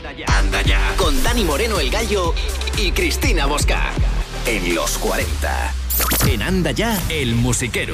Anda ya. Con Dani Moreno el Gallo y Cristina Bosca. En los 40. En Anda ya, el musiquero.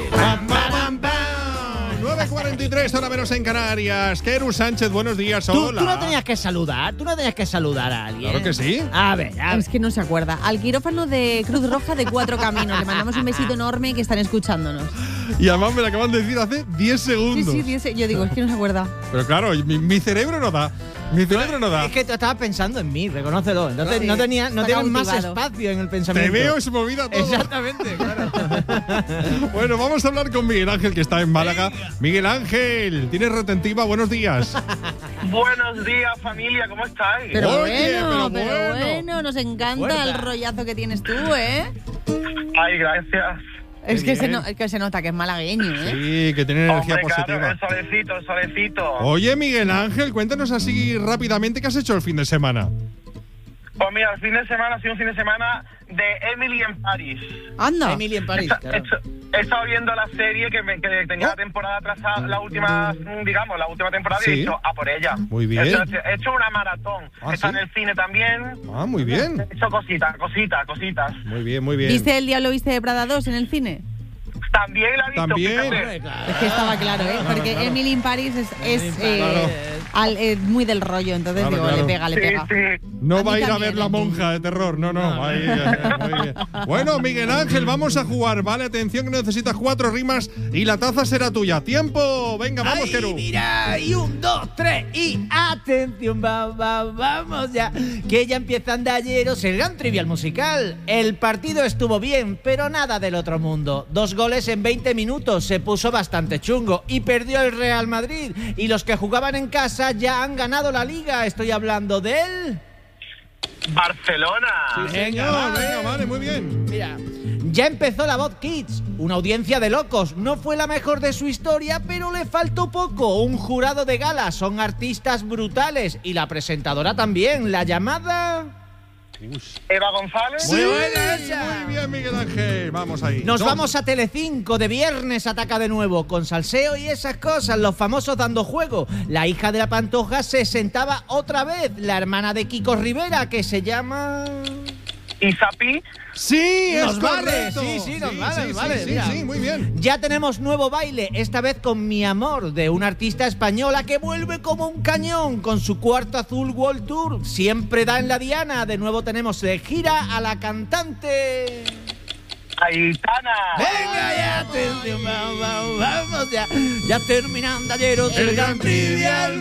9:43, hora menos en Canarias. Keru Sánchez, buenos días. Hola. Tú no tenías que saludar a alguien. Claro que sí. A ver. Es que no se acuerda. Al quirófano de Cruz Roja de Cuatro Caminos. Le mandamos un besito enorme que están escuchándonos. Y además me lo acaban de decir hace 10 segundos. Sí, yo digo, es que no se acuerda. Pero claro, mi cerebro no da. Es que tú estabas pensando en mí, reconócelo. Entonces no tienes más espacio en el pensamiento. Te veo, se me olvida todo. Exactamente, claro. Bueno, vamos a hablar con Miguel Ángel, que está en Málaga. Miguel Ángel, ¿tienes retentiva? Buenos días. Buenos días, familia, ¿cómo estáis? Pero Oye, bueno, nos encanta el rollazo que tienes tú, ¿eh? Ay, gracias. Es que se nota que es malagueño, ¿eh? Sí, que tiene energía Hombre, positiva. claro, el solecito. Oye, Miguel Ángel, cuéntanos así rápidamente qué has hecho el fin de semana. Pues mira, el fin de semana ha sido un fin de semana de Emily en París. Anda. Emily en París, claro. He estado viendo la serie que tenía la temporada atrasada, la última temporada, Sí. y he dicho a por ella. Muy bien. He hecho una maratón. Está ¿sí? en el cine también. Ah, muy bien. He hecho cositas. Muy bien, muy bien. ¿Viste El Diablo Viste de Prada 2 en el cine? También la he visto. También. fíjate. Es que estaba claro, ¿eh? Porque claro. Emily in Paris es muy del rollo, entonces Claro, digo, claro. le pega. Sí. No A va a mí ir a también, ver La Monja de terror, no. Ahí, muy bien. Bueno, Miguel Ángel, vamos a jugar, ¿vale? Atención que necesitas 4 rimas y la taza será tuya. ¡Tiempo! Venga, vamos, Ay, Keru. mira, y 1, 2, 3 y atención, vamos ya, que ya empieza Andalleros, el gran trivial musical. El partido estuvo bien, pero nada del otro mundo. 2 goles en 20 minutos, se puso bastante chungo y perdió el Real Madrid. Y los que jugaban en casa ya han ganado la Liga. Estoy hablando del Barcelona. Venga, vale, muy bien. Mira, ya empezó la Voz Kids, una audiencia de locos. No fue la mejor de su historia, pero le faltó poco. Un jurado de gala, son artistas brutales. Y la presentadora también, la llamada... Eva González. Muy buena esa. Muy bien, Miguel Ángel. Vamos ahí. Nos 2. vamos a Telecinco, de viernes ataca de nuevo, con salseo y esas cosas, los famosos dando juego. La hija de la Pantoja se sentaba otra vez, la hermana de Kiko Rivera, que se llama... Isapi. Sí, es Nos vale, correcto. sí, nos vale, Sí, mira. sí, muy bien. Ya tenemos nuevo baile, esta vez con Mi Amor, de una artista española que vuelve como un cañón con su cuarto Azul World Tour. Siempre da en la diana. De nuevo tenemos de gira a la cantante... Aitana. Venga ya, atención, vamos ya. Ya terminando ayer el gran trivial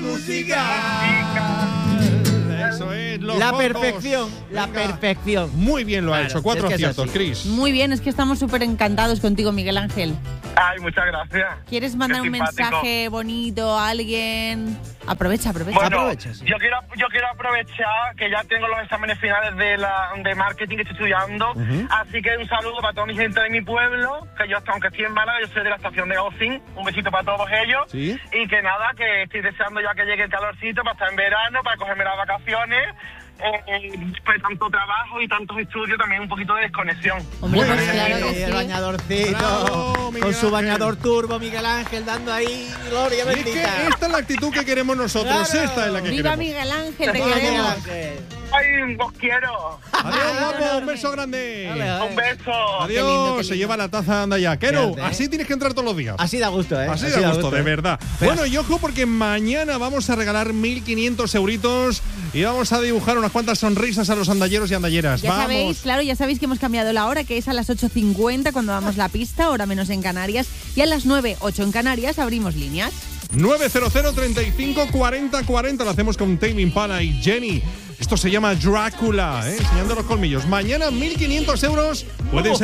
musical. Eso es, los La focos. perfección, la Venga. perfección. Muy bien lo ha Claro, hecho. 4 es que es aciertos, así. Cris. Muy bien, es que estamos súper encantados contigo, Miguel Ángel. Ay, muchas gracias. ¿Quieres mandar Qué un simpático. mensaje bonito a alguien? Aprovecha. Bueno, Aprovecha, sí. yo quiero aprovechar que ya tengo los exámenes finales de marketing que estoy estudiando, así que un saludo para toda mi gente de mi pueblo, que yo, aunque estoy en Málaga, yo soy de la estación de Gaucín, un besito para todos ellos, Sí. y que nada, que estoy deseando ya que llegue el calorcito para estar en verano, para cogerme las vacaciones, después de tanto trabajo y tantos estudios, también un poquito de desconexión. Hombre, Muy pues bien. claro que El sí. bañadorcito, Bravo, Miguel con su Ángel. bañador turbo, Miguel Ángel, dando ahí gloria Y es que bendita. esta es la actitud que queremos nosotros. Claro. Esta es la que ¡Viva queremos. Miguel Ángel! ¡Te Vamos, Miguel queremos! Ángel. ¡Ay, os quiero! Adiós, guapo. Un beso grande. Dale. ¡Un beso! Qué Adiós. lindo, qué Se lindo. lleva la taza, anda ya. Keru, Fíjate, ¿eh? así tienes que entrar todos los días. Así da gusto, ¿eh? Así da gusto, de verdad. Pero- Bueno, y ojo porque mañana vamos a regalar 1.500 euritos y vamos a dibujar unas cuantas sonrisas a los andalleros y andalleras. Ya vamos. sabéis, claro, ya sabéis que hemos cambiado la hora, que es a las 8:50 cuando damos la pista, hora menos en Canarias, y a las 9:08 en Canarias abrimos líneas. 900 35 40 40. Lo hacemos con Tame Impala y Jenny. Esto se llama Drácula, enseñando los colmillos. Mañana 1.500 euros pueden ser